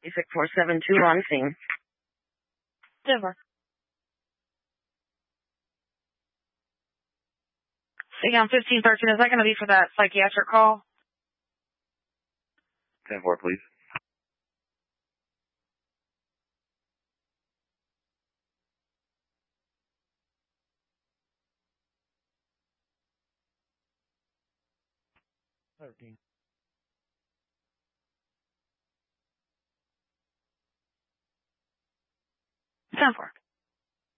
64722 on scene. Denver. Again, 1513, is that going to be for that psychiatric call? 10-4, please. $13. 10-4.